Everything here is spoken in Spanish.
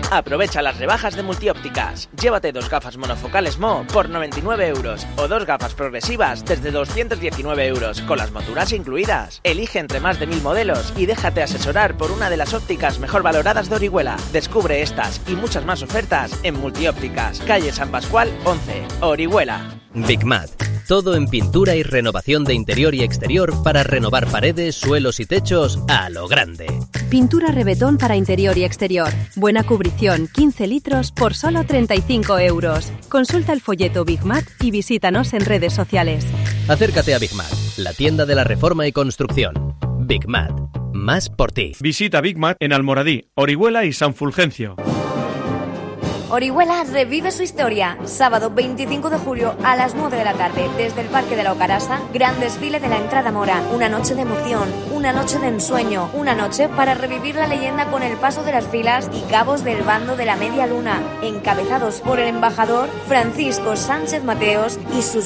Aprovecha las rebajas de Multiópticas. Llévate 2 gafas monofocales Mo por 99 € o 2 gafas progresivas desde 219 € con las monturas incluidas. Elige entre más de 1000 modelos y déjate asesorar por una de las ópticas mejor valoradas de Orihuela. Descubre estas y muchas más ofertas en Multiópticas, calle San Pascual 11, Orihuela. Bigmat. Todo en pintura y renovación de interior y exterior para renovar paredes, suelos y techos a lo grande. Pintura Rebetón para interior y exterior. Buena cubrición, 15 litros por solo 35 €. Consulta el folleto Bigmat y visítanos en redes sociales. Acércate a Bigmat, la tienda de la reforma y construcción. Bigmat. Más por ti. Visita Bigmat en Almoradí, Orihuela y San Fulgencio. Orihuela revive su historia. Sábado 25 de julio a las 9 de la tarde, desde el Parque de la Ocarasa, gran desfile de la Entrada Mora. Una noche de emoción, una noche de ensueño, una noche para revivir la leyenda con el paso de las filas y cabos del bando de la Media Luna, encabezados por el embajador Francisco Sánchez Mateos y sus